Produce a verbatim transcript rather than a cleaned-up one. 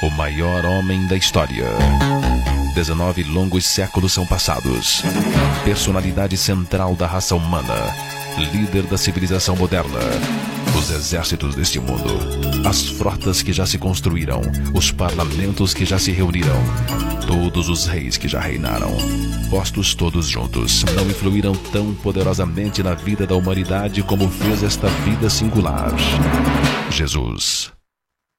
o maior homem da história. dezenove longos séculos são passados. Personalidade central da raça humana. Líder da civilização moderna. Os exércitos deste mundo. As frotas que já se construíram. Os parlamentos que já se reuniram. Todos os reis que já reinaram. Postos todos juntos, não influíram tão poderosamente na vida da humanidade como fez esta vida singular. Jesus.